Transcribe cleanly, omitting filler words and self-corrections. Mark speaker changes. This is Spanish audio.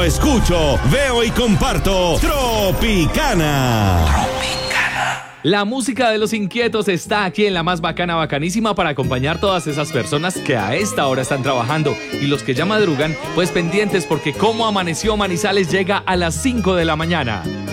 Speaker 1: escucho, veo y comparto Tropicana.
Speaker 2: La música de los inquietos está aquí en la más bacana, bacanísima, para acompañar todas esas personas que a esta hora están trabajando y los que ya madrugan, pues pendientes porque Cómo Amaneció Manizales llega a las 5 de la mañana.